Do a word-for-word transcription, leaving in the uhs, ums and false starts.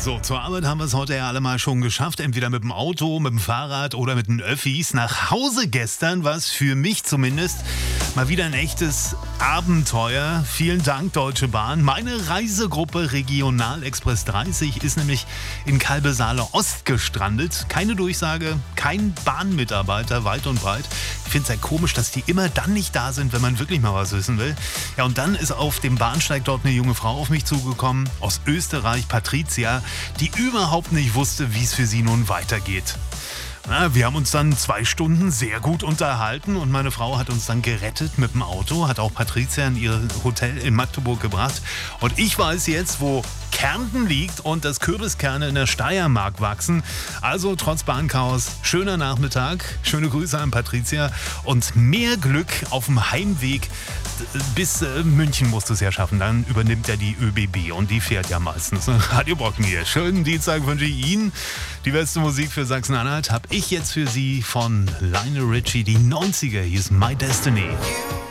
So, zur Arbeit haben wir es heute ja alle mal schon geschafft. Entweder mit dem Auto, mit dem Fahrrad oder mit den Öffis. Nach Hause gestern war es für mich zumindest mal wieder ein echtes Abenteuer. Vielen Dank, Deutsche Bahn. Meine Reisegruppe Regionalexpress dreißig ist nämlich in Kalbe-Saale Ost gestrandet. Keine Durchsage, kein Bahnmitarbeiter, weit und breit. Ich finde es ja komisch, dass die immer dann nicht da sind, wenn man wirklich mal was wissen will. Ja, und dann ist auf dem Bahnsteig dort eine junge Frau auf mich zugekommen, aus Österreich, Patricia, die überhaupt nicht wusste, wie es für sie nun weitergeht. Na, wir haben uns dann zwei Stunden sehr gut unterhalten und meine Frau hat uns dann gerettet mit dem Auto, hat auch Patricia in ihr Hotel in Magdeburg gebracht. Und ich weiß jetzt, wo Kärnten liegt und dass Kürbiskerne in der Steiermark wachsen. Also trotz Bahnchaos, schöner Nachmittag, schöne Grüße an Patricia und mehr Glück auf dem Heimweg. Bis äh, München musst du es ja schaffen, dann übernimmt ja die Ö B B und die fährt ja meistens. Radio Brocken hier. Schönen Dienstag wünsche ich Ihnen. Die beste Musik für Sachsen-Anhalt habe ich jetzt für Sie von Lionel Richie, die neunziger. Hier ist My Destiny.